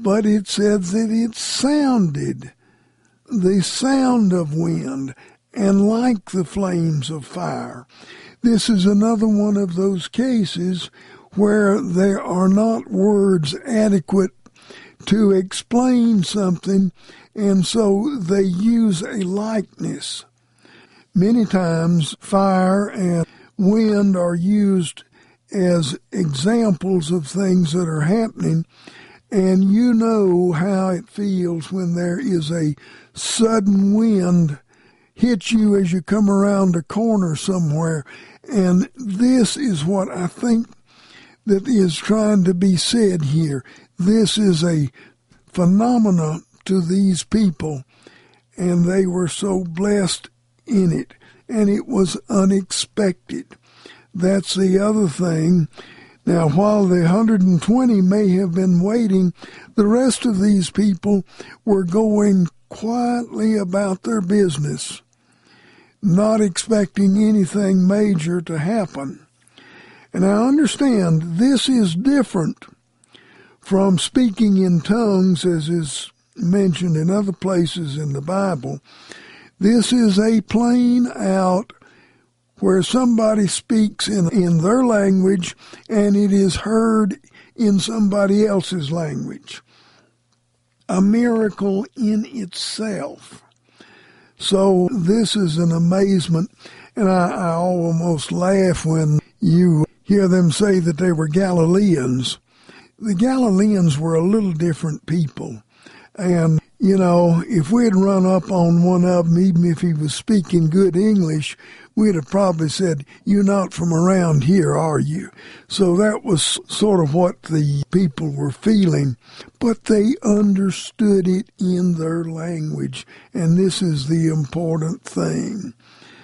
but it said that it sounded the sound of wind and like the flames of fire. This is another one of those cases where there are not words adequate to explain something, and so they use a likeness. Many times fire and wind are used as examples of things that are happening, and you know how it feels when there is a sudden wind hit you as you come around a corner somewhere. And this is what I think that is trying to be said here. This is a phenomena to these people, and they were so blessed in it, and it was unexpected. That's the other thing. Now, while the 120 may have been waiting, the rest of these people were going quietly about their business, not expecting anything major to happen. And I understand this is different from speaking in tongues, as is mentioned in other places in the Bible. This is a plain out where somebody speaks in their language and it is heard in somebody else's language. A miracle in itself. So this is an amazement, and I almost laugh when you hear them say that they were Galileans. The Galileans were a little different people, and you know, if we'd run up on one of them, even if he was speaking good English, we'd have probably said, "You're not from around here, are you?" So that was sort of what the people were feeling, but they understood it in their language, and this is the important thing.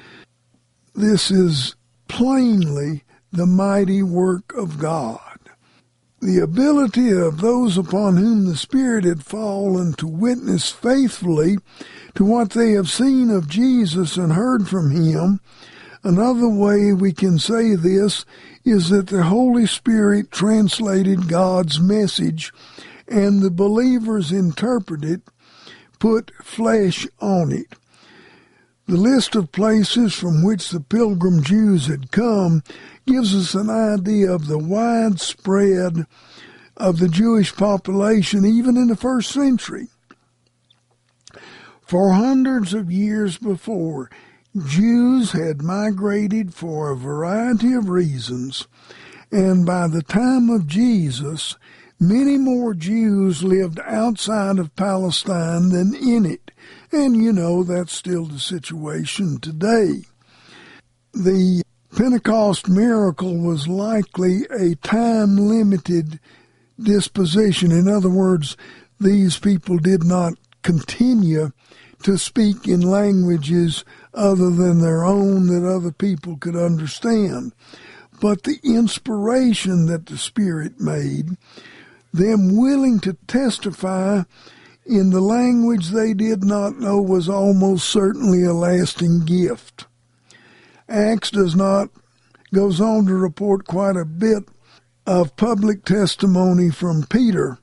This is plainly the mighty work of God. The ability of those upon whom the Spirit had fallen to witness faithfully to what they have seen of Jesus and heard from Him. Another way we can say this is that the Holy Spirit translated God's message and the believers interpreted, put flesh on it. The list of places from which the pilgrim Jews had come gives us an idea of the widespread of the Jewish population even in the first century. For hundreds of years before, Jews had migrated for a variety of reasons, and by the time of Jesus, many more Jews lived outside of Palestine than in it. And you know, that's still the situation today. The Pentecost miracle was likely a time-limited disposition. In other words, these people did not continue to speak in languages other than their own that other people could understand. But the inspiration that the Spirit made, them willing to testify in the language they did not know, was almost certainly a lasting gift. Acts goes on to report quite a bit of public testimony from Peter.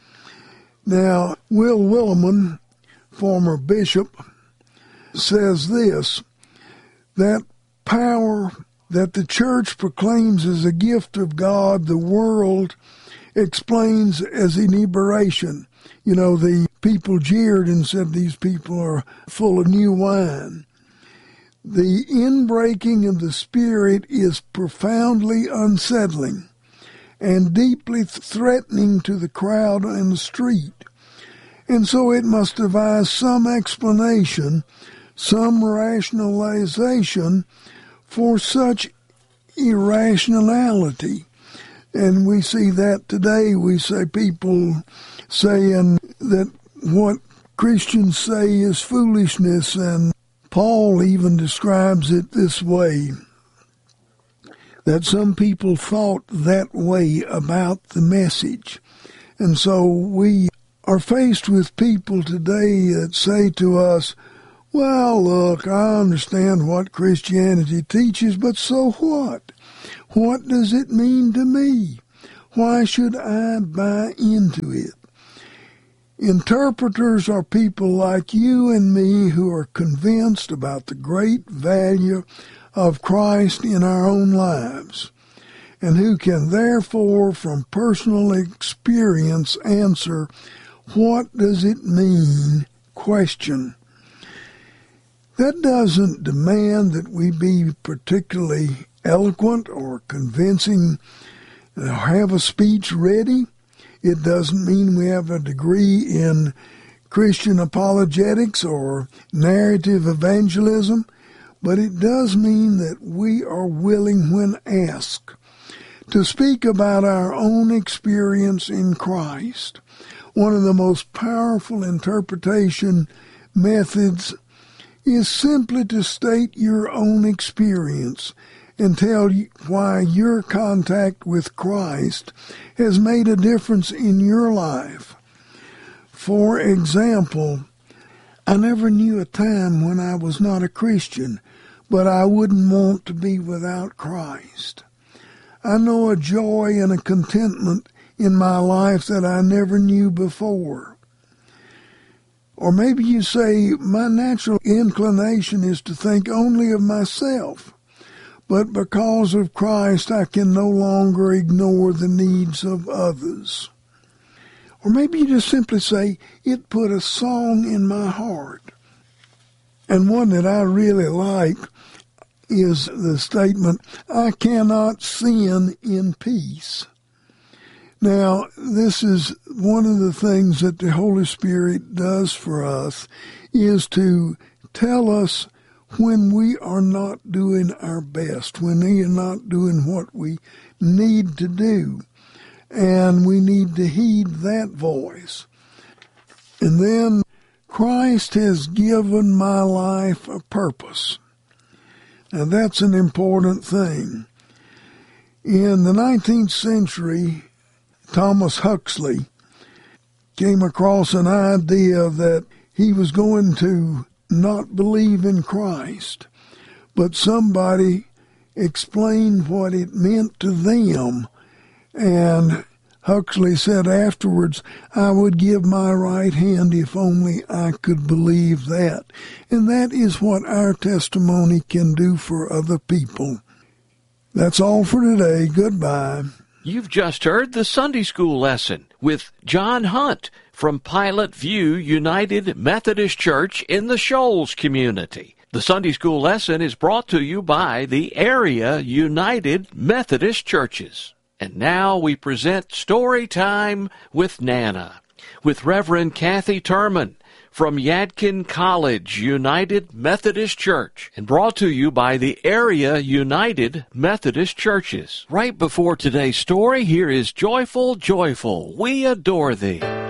Now, Will Willimon, former bishop, says this, that power that the church proclaims as a gift of God, the world explains as inebriation. You know, the people jeered and said these people are full of new wine. The inbreaking of the Spirit is profoundly unsettling and deeply threatening to the crowd in the street. And so it must devise some explanation, some rationalization for such irrationality. And we see that today. We say people saying that what Christians say is foolishness, and Paul even describes it this way, that some people thought that way about the message. And so we are faced with people today that say to us, well, look, I understand what Christianity teaches, but so what? What does it mean to me? Why should I buy into it? Interpreters are people like you and me who are convinced about the great value of Christ in our own lives, and who can therefore from personal experience answer, what does it mean? Question. That doesn't demand that we be particularly eloquent or convincing or have a speech ready. It doesn't mean we have a degree in Christian apologetics or narrative evangelism, but it does mean that we are willing, when asked, to speak about our own experience in Christ. One of the most powerful interpretation methods is simply to state your own experience and tell why your contact with Christ has made a difference in your life. For example, I never knew a time when I was not a Christian, but I wouldn't want to be without Christ. I know a joy and a contentment in my life that I never knew before. Or maybe you say, my natural inclination is to think only of myself, but because of Christ I can no longer ignore the needs of others. Or maybe you just simply say, it put a song in my heart. And one that I really like is the statement, I cannot sin in peace. Now, this is one of the things that the Holy Spirit does for us, is to tell us when we are not doing our best, when we are not doing what we need to do. And we need to heed that voice. And then, Christ has given my life a purpose. Now, that's an important thing. In the 19th century, Thomas Huxley came across an idea that he was going to not believe in Christ, but somebody explained what it meant to them. And Huxley said afterwards, I would give my right hand if only I could believe that. And that is what our testimony can do for other people. That's all for today. Goodbye. You've just heard the Sunday School lesson with John Hunt from Pilot View United Methodist Church in the Shoals community. The Sunday School lesson is brought to you by the Area United Methodist Churches. And now we present Story Time with Nana, with Reverend Kathy Turman from Yadkin College United Methodist Church, and brought to you by the Area United Methodist Churches. Right before today's story, here is Joyful, Joyful, We Adore Thee.